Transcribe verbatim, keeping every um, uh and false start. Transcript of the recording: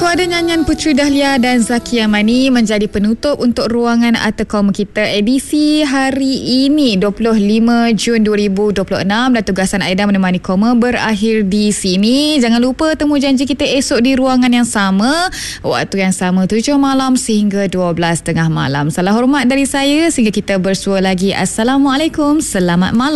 Suara nyanyian Puteri Dahlia dan Zakia Mani menjadi penutup untuk ruangan Arta.com kita edisi hari ini dua puluh lima Jun dua ribu dua puluh enam, dan tugasan Aida menemani Koma berakhir di sini. Jangan lupa temu janji kita esok di ruangan yang sama, waktu yang sama tujuh malam sehingga dua belas tengah malam. Salam hormat dari saya sehingga kita bersua lagi. Assalamualaikum, selamat malam.